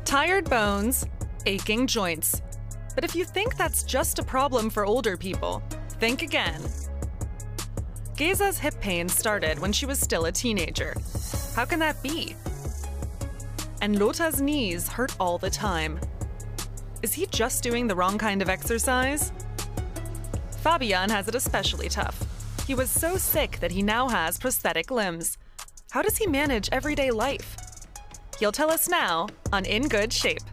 Tired bones, aching joints. But if you think that's just a problem for older people, think again. Geza's hip pain started when she was still a teenager. How can that be? And Lotta's knees hurt all the time. Is he just doing the wrong kind of exercise? Fabian has it especially tough. He was so sick that he now has prosthetic limbs. How does he manage everyday life? He'll tell us now on In Good Shape.